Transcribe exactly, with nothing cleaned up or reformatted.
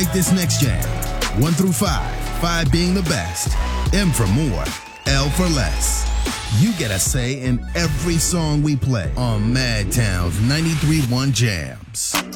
Take this next jam. One through five. Five being the best. M for more. L for less. You get a say in every song we play on Madtown's ninety-three point one Jams.